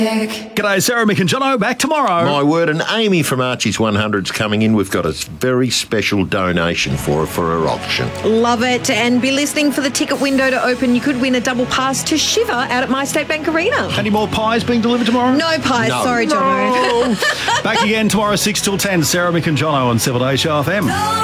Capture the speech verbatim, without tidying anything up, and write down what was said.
G'day, Sarah, Mick and Jono. Back tomorrow. My word, and Amy from Archie's one hundred's coming in. We've got a very special donation for her for her auction. Love it. And be listening for the ticket window to open. You could win a double pass to Shiver out at My State Bank Arena. Any more pies being delivered tomorrow? No pies. No. Sorry, Jono. Back again tomorrow, six till ten. Sarah, Mick and Jono on Seven Day Show F M.